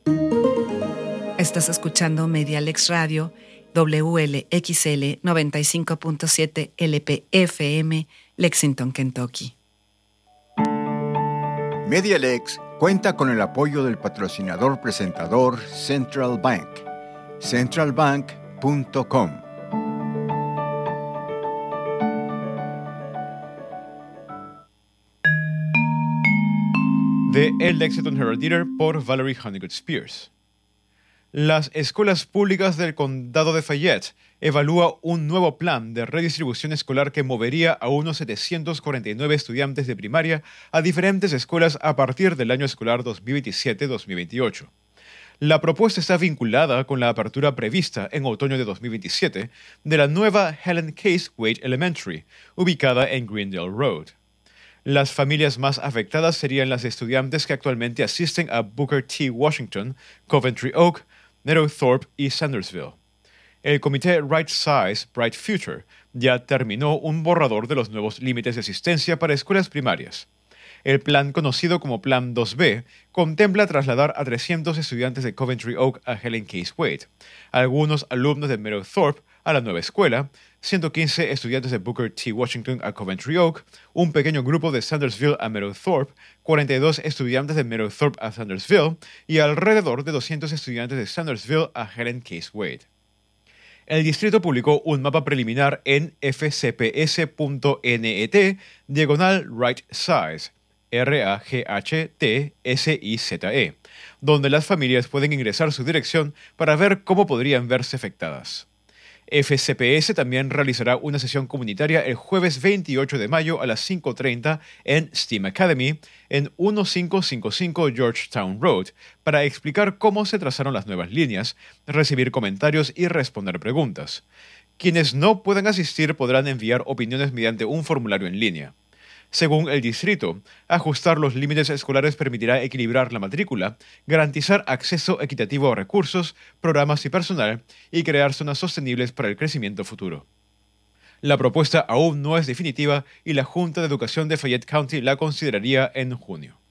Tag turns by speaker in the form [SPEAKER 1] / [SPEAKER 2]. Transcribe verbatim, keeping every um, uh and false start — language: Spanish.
[SPEAKER 1] Estás escuchando Medialex Radio, W L X L noventa y cinco punto siete L P F M, Lexington, Kentucky.
[SPEAKER 2] Medialex cuenta con el apoyo del patrocinador presentador Central Bank. central bank punto com.
[SPEAKER 3] De El Lexington Herald Leader por Valerie Honeycutt Spears. Las escuelas públicas del condado de Fayette evalúa un nuevo plan de redistribución escolar que movería a unos setecientos cuarenta y nueve estudiantes de primaria a diferentes escuelas a partir del año escolar dos mil veintisiete dos mil veintiocho. La propuesta está vinculada con la apertura prevista en otoño de dos mil veintisiete de la nueva Helen Case Wade Elementary, ubicada en Greendale Road. Las familias más afectadas serían las estudiantes que actualmente asisten a Booker T. Washington, Coventry Oak, Meadowthorpe y Sandersville. El comité Right Size, Bright Future ya terminó un borrador de los nuevos límites de asistencia para escuelas primarias. El plan, conocido como Plan dos B, contempla trasladar a trescientos estudiantes de Coventry Oak a Helen Case Wade, algunos alumnos de Meadowthorpe a la nueva escuela, ciento quince estudiantes de Booker T. Washington a Coventry Oak, un pequeño grupo de Sandersville a Meadowthorpe, cuarenta y dos estudiantes de Meadowthorpe a Sandersville y alrededor de doscientos estudiantes de Sandersville a Helen Case Wade. El distrito publicó un mapa preliminar en f c p s punto net diagonal right size, R A G H T S I Z E, donde las familias pueden ingresar su dirección para ver cómo podrían verse afectadas. F C P S también realizará una sesión comunitaria el jueves veintiocho de mayo a las cinco treinta en STEAM Academy en quince cincuenta y cinco Georgetown Road para explicar cómo se trazaron las nuevas líneas, recibir comentarios y responder preguntas. Quienes no puedan asistir podrán enviar opiniones mediante un formulario en línea. Según el distrito, ajustar los límites escolares permitirá equilibrar la matrícula, garantizar acceso equitativo a recursos, programas y personal, y crear zonas sostenibles para el crecimiento futuro. La propuesta aún no es definitiva y la Junta de Educación de Fayette County la consideraría en junio.